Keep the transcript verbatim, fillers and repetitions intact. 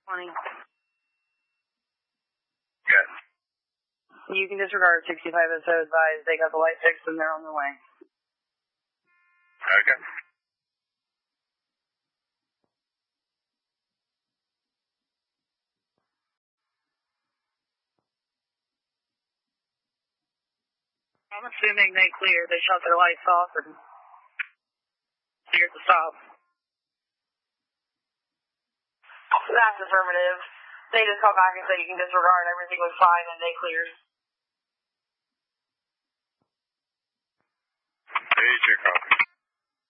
twenty. Yes. You can disregard sixty-five as so advised. They got the light fixed and they're on their way. Okay. I'm assuming they cleared. They shut their lights off and cleared the stop. That's affirmative. They just called back and said you can disregard. Everything was fine and they cleared. Major copy.